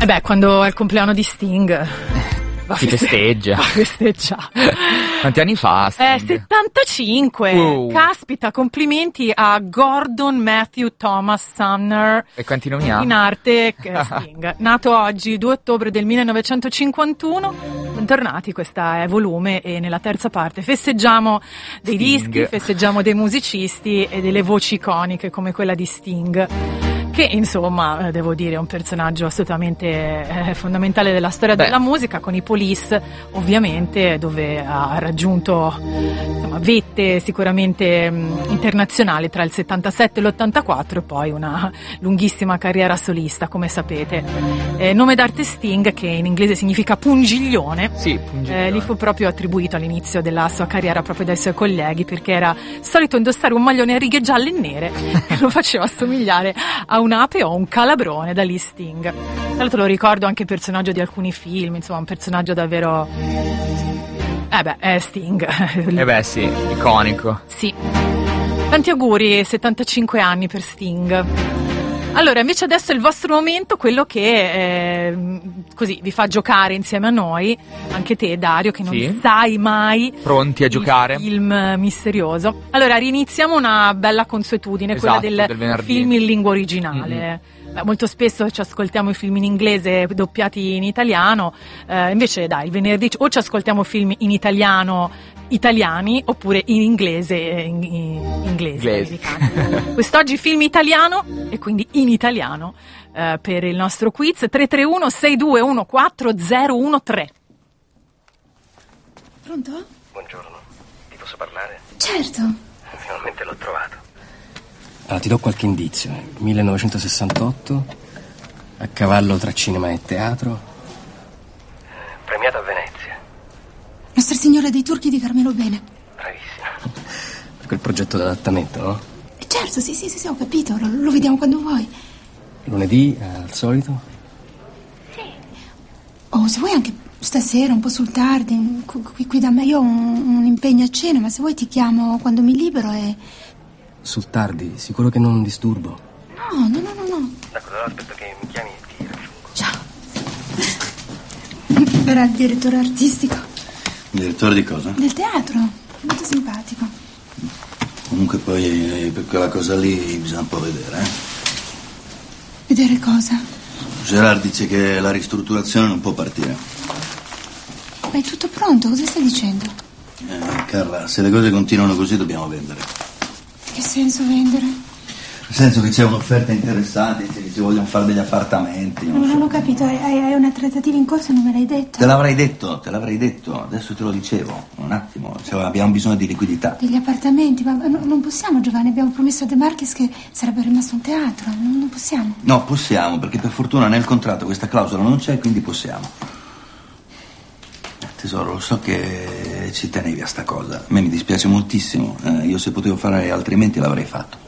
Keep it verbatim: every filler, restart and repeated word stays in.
E beh, quando è il compleanno di Sting va si festeggia. Va festeggia. Quanti anni fa Sting? Eh, settantacinque. Uh. Caspita, complimenti a Gordon Matthew Thomas Sumner. E quanti nomi ha? In arte Sting. Nato oggi, due ottobre del millenovecentocinquantuno. Bentornati, questa è Volume e nella terza parte festeggiamo dei Sting. dischi, festeggiamo dei musicisti e delle voci iconiche come quella di Sting, che insomma devo dire è un personaggio assolutamente eh, fondamentale della storia Beh. della musica, con i Police ovviamente, dove ha raggiunto insomma, vette sicuramente mh, internazionali tra il settantasette e l'ottantaquattro, e poi una lunghissima carriera solista, come sapete. Eh, nome d'arte Sting, che in inglese significa pungiglione. Sì, pungiglione. Eh, gli fu proprio attribuito all'inizio della sua carriera proprio dai suoi colleghi, perché era solito indossare un maglione a righe gialle e nere che lo faceva assomigliare a un'ape o un calabrone, da lì Sting. Tra l'altro lo ricordo anche personaggio di alcuni film, insomma un personaggio davvero... Eh beh, è Sting. Eh beh sì, iconico. Sì. Tanti auguri, settantacinque anni per Sting. Allora, invece adesso è il vostro momento, quello che eh, così vi fa giocare insieme a noi, anche te Dario, che non Sì. sai mai Pronti a giocare? il film misterioso. Allora, riniziamo una bella consuetudine, Esatto, quella del, del venerdì. film in lingua originale. Beh, molto spesso ci ascoltiamo i film in inglese doppiati in italiano, eh, invece dai, il venerdì o ci ascoltiamo film in italiano italiani oppure in inglese in, in, inglese Inglese. americani. Quest'oggi film italiano e quindi in italiano eh, per il nostro quiz. Tre tre uno sei due uno quattro zero uno tre. Pronto? Buongiorno, ti posso parlare? Certo. Finalmente l'ho trovato. Allora, ti do qualche indizio. eh. millenovecentosessantotto, a cavallo tra cinema e teatro. Premiato a Venezia. Nostra Signora dei Turchi di Carmelo Bene. Bravissima. Per quel progetto d'adattamento, no? Eh, Certo, sì, sì, sì, sì, ho capito. Lo, lo vediamo quando vuoi. Lunedì, eh, al solito. Oh, se vuoi anche stasera, un po' sul tardi, qui, qui- qui da me. Io ho un, un impegno a cena, ma se vuoi ti chiamo quando mi libero e... Sul tardi, sicuro che non disturbo. No, no, no, no, no. D'accordo, allora aspetto che mi chiami e ti raggiungo. Ciao. Era il direttore artistico Direttore di cosa? del teatro. Molto simpatico. Comunque poi eh, per quella cosa lì bisogna un po' vedere, eh. Vedere cosa? Gerard dice che la ristrutturazione non può partire. Ma è tutto pronto, cosa stai dicendo? Eh, Carla, se le cose continuano così dobbiamo vendere. Che senso vendere? Nel senso che c'è un'offerta interessante, che si vogliono fare degli appartamenti. Non Non, non so. ho capito, hai, hai- hai una trattativa in corso e non me l'hai detto? Te l'avrei detto, te l'avrei detto, adesso te lo dicevo, un attimo, cioè, abbiamo bisogno di liquidità. Degli appartamenti, ma no- non possiamo, Giovanni, abbiamo promesso a De Marchis che sarebbe rimasto un teatro, non, non possiamo. No, possiamo, perché per fortuna nel contratto questa clausola non c'è, quindi possiamo. Tesoro, lo so che ci tenevi a sta cosa, a me mi dispiace moltissimo, eh, io se potevo fare altrimenti l'avrei fatto.